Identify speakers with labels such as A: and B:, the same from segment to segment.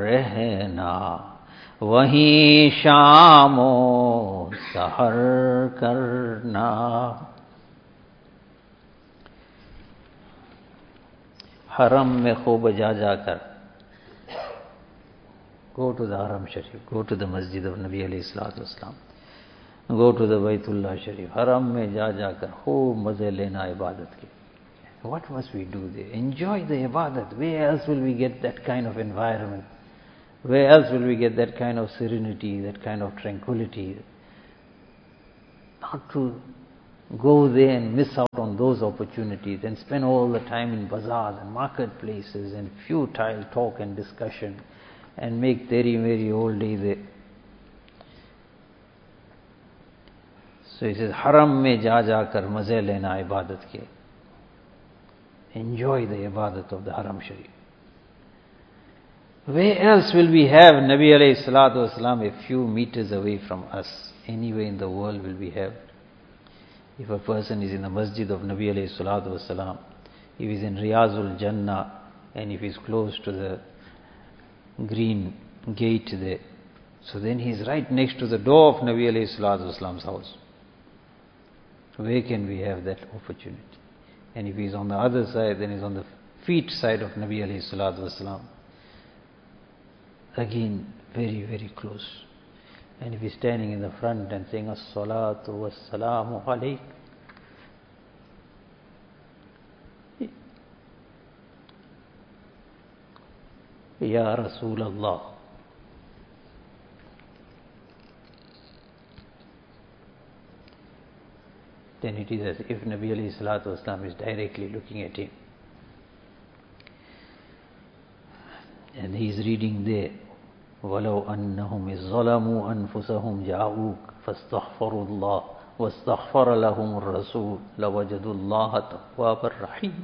A: रहना, वहीं शामो सहर करना. हरम में खूब जा जाकर, go to the Haram Sharif, go to the Masjid of Nabi alayhi salatu wasalam, go to the Baytullah Sharif. Haram में जा जाकर खूब मजे लेना इबादत के. What must we do there? Enjoy the ibadat. Where else will we get that kind of environment? Where else will we get that kind of serenity, that kind of tranquility? Not to go there and miss out on those opportunities and spend all the time in bazaars and marketplaces and futile talk and discussion and make teri meri all day there. So he says, Haram mein ja kar maze lena ibadat ke. Enjoy the ibadat of the Haram Sharif. Where else will we have Nabi alayhi salatu wasalam a few meters away from us? Anywhere in the world will we have? If a person is in the masjid of Nabi alayhi salatu wasalam, if he is in Riyazul Jannah, and if he is close to the green gate there, so then he is right next to the door of Nabi alayhi salatu wasalam's house. Where can we have that opportunity? And if he is on the other side, then he is on the feet side of Nabi alayhi salatu wasalam. Again, very, very close. And if he is standing in the front and saying, As-salatu was-salamu alayk, Ya Rasulallah. Then it is as if Nabi alayhi salatu wasalam is directly looking at him. And he is reading there, وَلَوْ أَنَّهُمْ إِذْ ظَلَمُوا أَنفُسَهُمْ جَاءُوكَ فَاسْتَغْفَرُوا اللَّهَ وَاسْتَغْفَرَ لَهُمُ الرَّسُولُ لَوَجَدُوا اللَّهَ تَوَّابًا رَحِيمًا.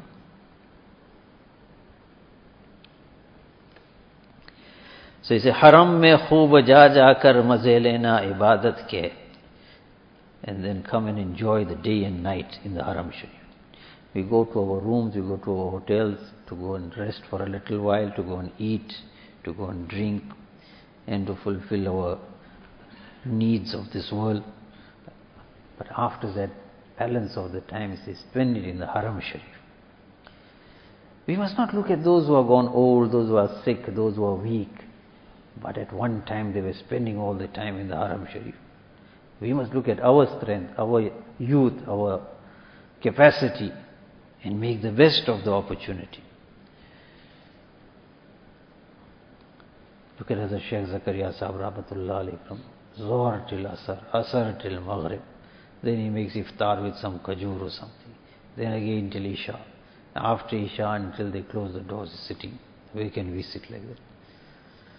A: So he says, Haram mein khoob ja kar maze lena ibadat ke, and then come and enjoy the day and night in the Haram Sharif. We go to our rooms, we go to our hotels to go and rest for a little while, to go and eat, to go and drink, and to fulfill our needs of this world. But after that, balance of the time is spend it in the Haram Sharif. We must not look at those who are gone old, those who are sick, those who are weak, but at one time they were spending all the time in the Haram Sharif. We must look at our strength, our youth, our capacity, and make the best of the opportunity. Look at Hazrat Shaykh Zakaria Sahib Rahmatullah alayhi, from Zohar till Asar, Asar till Maghrib. Then he makes iftar with some kajur or something. Then again till Isha. After Isha until they close the doors, sitting. Where can we sit like that?